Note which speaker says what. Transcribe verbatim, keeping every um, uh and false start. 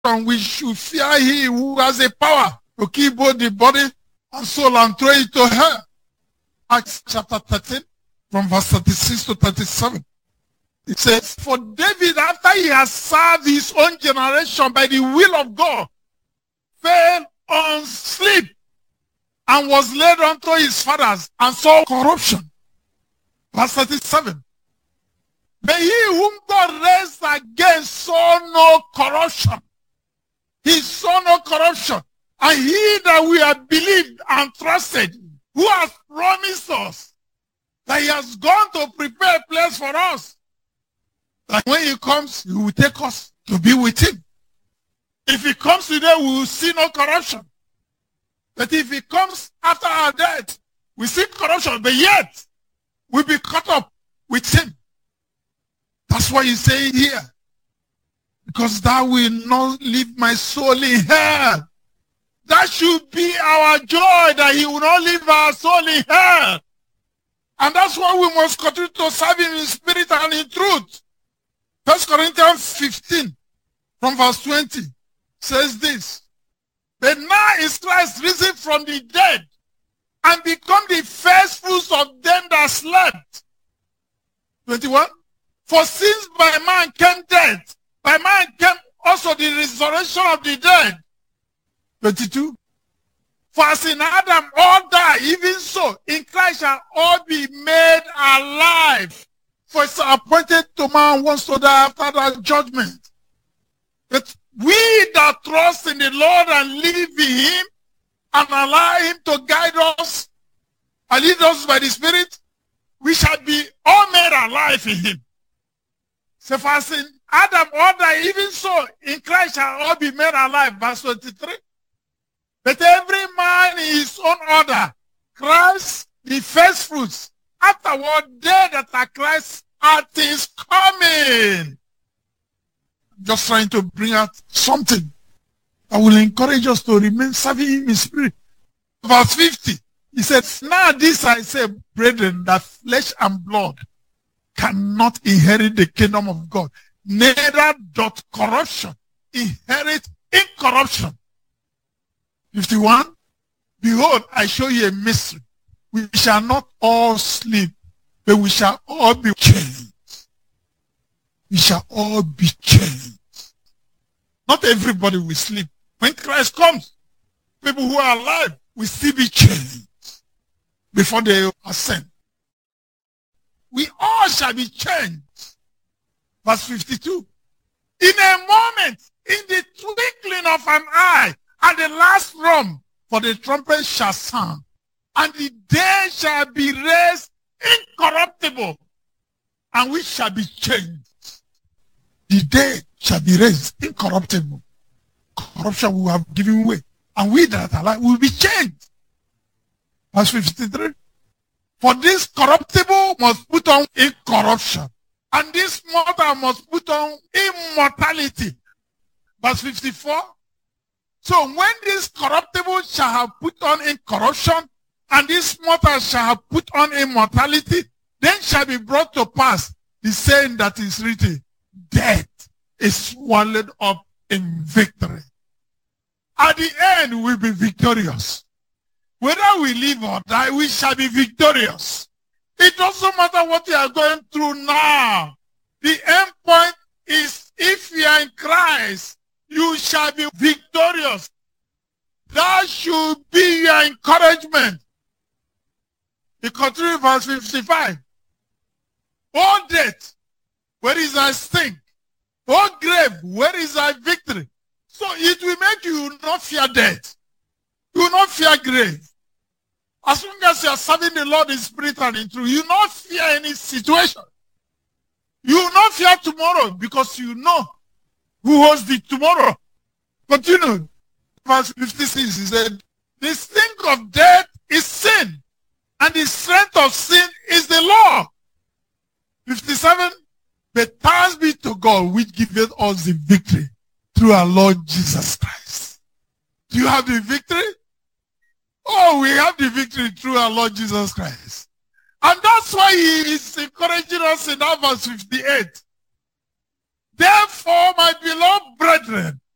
Speaker 1: and we should fear him who has a power to keep both the body and soul and throw it to hell. Acts chapter thirteen, from verse thirty-six to thirty-seven. It says, for David, after he has served his own generation by the will of God, fell on sleep and was laid unto his fathers and saw corruption. Verse thirty-seven. But he whom God raised again saw no corruption. He saw no corruption. And he that we have believed and trusted, who has promised us that he has gone to prepare a place for us, that when he comes, he will take us to be with him. If he comes today, we will see no corruption. But if he comes after our death, we see corruption, but yet we'll be caught up with him. That's why he's saying here, because thou will not leave my soul in hell. That should be our joy, that he will not leave our soul in hell. And that's why we must continue to serve him in spirit and in truth. First Corinthians fifteen, from verse twenty, says this. But now is Christ risen from the dead and become the first fruits of them that slept. twenty-one. For since by man came death, by man came also the resurrection of the dead. twenty-two. For as in Adam all die, even so in Christ shall all be made alive. For it's appointed to man once to die after that judgment. But we that trust in the Lord and live in him and allow him to guide us and lead us by the Spirit, we shall be all made alive in him. So for as in Adam all die, even so in Christ shall all be made alive. Verse twenty-three. But every man in his own order, Christ the first fruits. Afterward, they that are Christ are things coming. Just trying to bring out something that will encourage us to remain serving him in spirit. Verse fifty, he says, now this I say, brethren, that flesh and blood cannot inherit the kingdom of God. Neither doth corruption inherit incorruption. fifty-one, behold, I show you a mystery. We shall not all sleep, but we shall all be changed. We shall all be changed. Not everybody will sleep. When Christ comes, people who are alive will still be changed before they ascend. We all shall be changed. Verse fifty-two. In a moment, in the twinkling of an eye, at the last trump, for the trumpet shall sound, and the dead shall be raised incorruptible, and we shall be changed. The dead shall be raised incorruptible. Corruption will have given way, and we that are alive will be changed. Verse fifty-three. For this corruptible must put on incorruption, and this mortal must put on immortality. Verse fifty-four. So when this corruptible shall have put on incorruption, and this mortal shall have put on immortality, then shall be brought to pass the saying that is written, death is swallowed up in victory. At the end, we'll be victorious. Whether we live or die, we shall be victorious. It doesn't matter what you are going through now. The end point is, if you are in Christ, you shall be victorious. That should be your encouragement. He continues verse fifty-five. O death, where is thy sting? O grave, where is thy victory? So it will make you not fear death. You will not fear grave. As long as you are serving the Lord in spirit and in truth, you will not fear any situation. You will not fear tomorrow, because you know who holds the tomorrow. Continue. Verse fifty-six, he said, the sting of death is sin, and the strength of sin is the law. fifty-seven, but thanks be to God which giveth us the victory through our Lord Jesus Christ. Do you have the victory? Oh, we have the victory through our Lord Jesus Christ. And that's why he is encouraging us in that verse fifty-eight. Therefore, my beloved brethren,